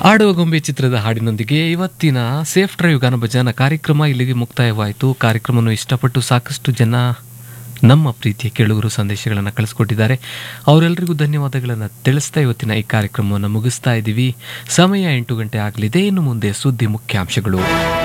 ಆಡುವ ಗೊಂಬೆ ಚಿತ್ರದ ಹಾಡಿನೊಂದಿಗೆ ಇವತ್ತಿನ ಸೇಫ್ ಡ್ರೈವ್ ಗಾನಭಜನ ಕಾರ್ಯಕ್ರಮ ಇಲ್ಲಿಗೆ ಮುಕ್ತಾಯವಾಯಿತು. ಕಾರ್ಯಕ್ರಮವನ್ನು ಇಷ್ಟಪಟ್ಟು ಸಾಕಷ್ಟು ಜನ ನಮ್ಮ ಪ್ರೀತಿಯ ಕೇಳುಗರು ಸಂದೇಶಗಳನ್ನು ಕಳಿಸ್ಕೊಟ್ಟಿದ್ದಾರೆ. ಅವರೆಲ್ಲರಿಗೂ ಧನ್ಯವಾದಗಳನ್ನು ತಿಳಿಸ್ತಾ ಇವತ್ತಿನ ಈ ಕಾರ್ಯಕ್ರಮವನ್ನು ಮುಗಿಸ್ತಾ ಇದ್ದೀವಿ. ಸಮಯ 8 ಗಂಟೆ ಆಗಲಿದೆ. ಇನ್ನು ಮುಂದೆ ಸುದ್ದಿ ಮುಖ್ಯಾಂಶಗಳು.